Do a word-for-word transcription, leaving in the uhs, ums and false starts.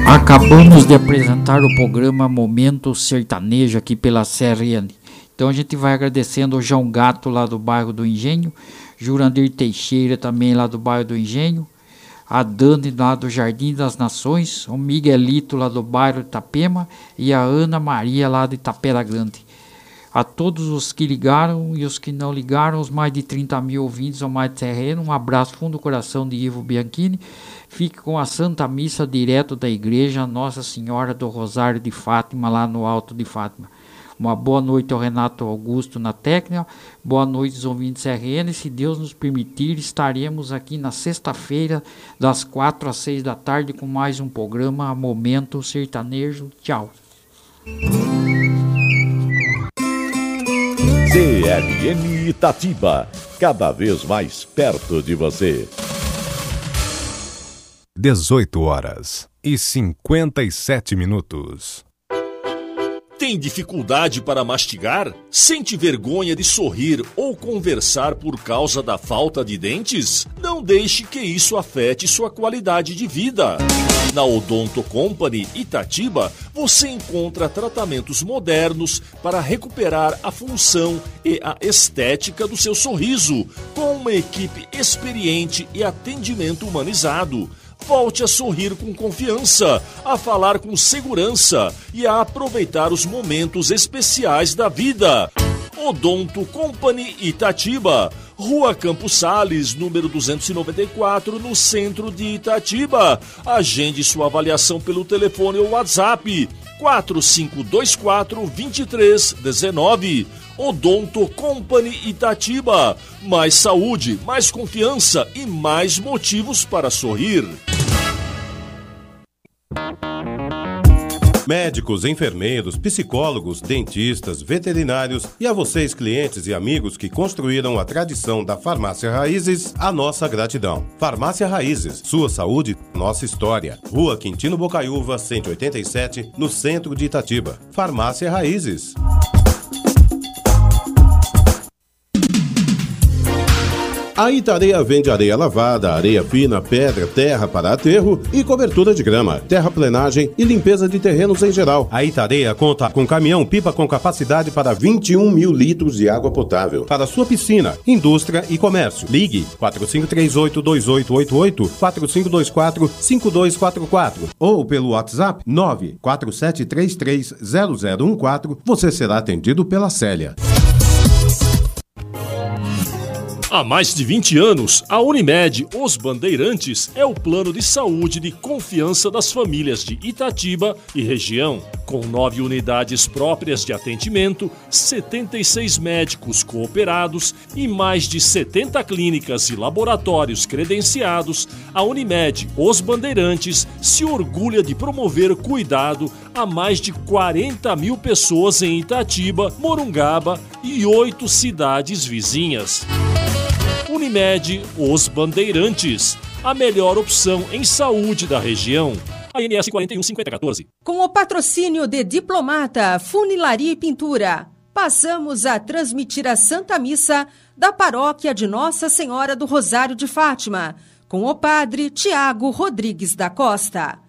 Acabamos de apresentar o programa Momento Sertanejo aqui pela C R N. Então a gente vai agradecendo ao João Gato lá do bairro do Engenho, Jurandir Teixeira também lá do bairro do Engenho, a Dani lá do Jardim das Nações, o Miguelito lá do bairro de Itapema e a Ana Maria lá de Itapera Grande. A todos os que ligaram e os que não ligaram, os mais de trinta mil ouvintes ao mais de terreno, um abraço fundo do coração de Ivo Bianchini. Fique com a Santa Missa direto da igreja Nossa Senhora do Rosário de Fátima, lá no Alto de Fátima. Uma boa noite ao Renato Augusto na técnica, boa noite aos ouvintes R N. Se Deus nos permitir, estaremos aqui na sexta-feira, das quatro às seis da tarde, com mais um programa Momento Sertanejo. Tchau. C R N Itatiba, cada vez mais perto de você. dezoito horas e cinquenta e sete minutos. Tem dificuldade para mastigar? Sente vergonha de sorrir ou conversar por causa da falta de dentes? Não deixe que isso afete sua qualidade de vida. Na Odonto Company Itatiba, você encontra tratamentos modernos para recuperar a função e a estética do seu sorriso, com uma equipe experiente e atendimento humanizado. Volte a sorrir com confiança, a falar com segurança e a aproveitar os momentos especiais da vida. Odonto Company Itatiba, Rua Campos Sales, número duzentos e noventa e quatro, no centro de Itatiba. Agende sua avaliação pelo telefone ou WhatsApp quatro cinco dois quatro, dois três um nove. Odonto Company Itatiba. Mais saúde, mais confiança e mais motivos para sorrir. Médicos, enfermeiros, psicólogos, dentistas, veterinários e a vocês, clientes e amigos que construíram a tradição da Farmácia Raízes, a nossa gratidão. Farmácia Raízes, sua saúde, nossa história. Rua Quintino Bocaiúva, cento e oitenta e sete, no centro de Itatiba. Farmácia Raízes. A Itareia vende areia lavada, areia fina, pedra, terra para aterro e cobertura de grama, terraplenagem e limpeza de terrenos em geral. A Itareia conta com caminhão-pipa com capacidade para vinte e um mil litros de água potável para sua piscina, indústria e comércio. Ligue quatro cinco três oito, dois oito oito oito, quatro cinco dois quatro, cinco dois quatro quatro ou pelo WhatsApp nove quatro sete três três zero zero um quatro. Você será atendido pela Célia. Há mais de vinte anos, a Unimed Os Bandeirantes é o plano de saúde de confiança das famílias de Itatiba e região. Com nove unidades próprias de atendimento, setenta e seis médicos cooperados e mais de setenta clínicas e laboratórios credenciados, a Unimed Os Bandeirantes se orgulha de promover cuidado a mais de quarenta mil pessoas em Itatiba, Morungaba e oito cidades vizinhas. Unimed Os Bandeirantes, a melhor opção em saúde da região. A N S quatro um cinco zero um quatro. Com o patrocínio de Diplomata, Funilaria e Pintura, passamos a transmitir a Santa Missa da Paróquia de Nossa Senhora do Rosário de Fátima, com o padre Tiago Rodrigues da Costa.